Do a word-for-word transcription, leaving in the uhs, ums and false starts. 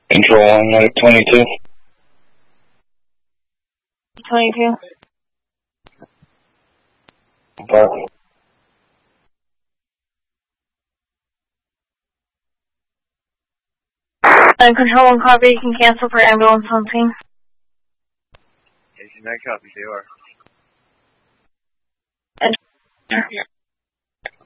Control one, Lake twenty-two. twenty-two. Park. And Control one, copy. You can cancel for ambulance on scene. eighty-nine, copy, they are. And, yeah.